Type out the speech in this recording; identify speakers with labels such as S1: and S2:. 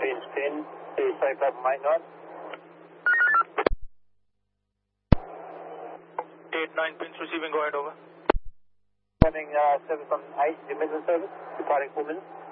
S1: Range 10, please cycle up Mike North.
S2: 8-9 pins receiving, go ahead, over.
S1: Coming service on 8, emergency service, departing 4 minutes.